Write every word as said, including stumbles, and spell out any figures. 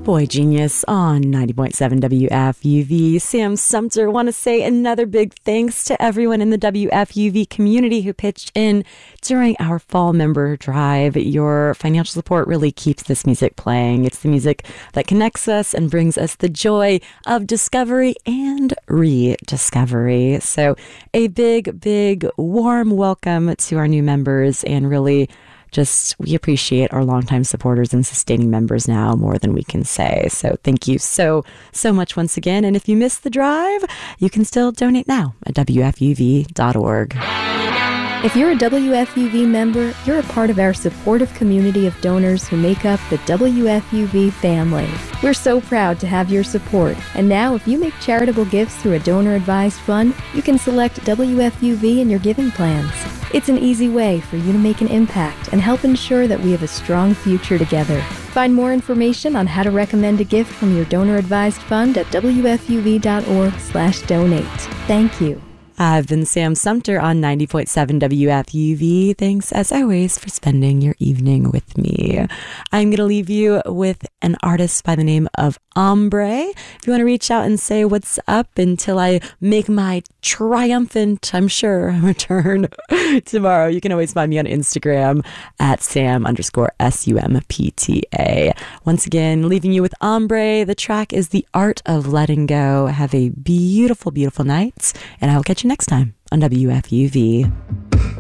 Boy Genius on ninety point seven W F U V. Sam Sumter, want to say another big thanks to everyone in the W F U V community who pitched in during our fall member drive. Your financial support really keeps this music playing. It's the music that connects us and brings us the joy of discovery and rediscovery. So a big, big, warm welcome to our new members, and really just, we appreciate our longtime supporters and sustaining members now more than we can say. So thank you so, so much once again. And if you missed the drive, you can still donate now at W F U V dot org. If you're a W F U V member, you're a part of our supportive community of donors who make up the W F U V family. We're so proud to have your support. And now, if you make charitable gifts through a donor-advised fund, you can select W F U V in your giving plans. It's an easy way for you to make an impact and help ensure that we have a strong future together. Find more information on how to recommend a gift from your donor-advised fund at W F U V dot org slash donate. Thank you. I've been Sam Sumter on ninety point seven W F U V. Thanks, as always, for spending your evening with me. I'm going to leave you with an artist by the name of Ombre. If you want to reach out and say what's up until I make my triumphant, I'm sure, return tomorrow, you can always find me on Instagram at Sam underscore S U M P T A. Once again, leaving you with Ombre. The track is The Art of Letting Go. Have a beautiful, beautiful night, and I will catch you next time on W F U V.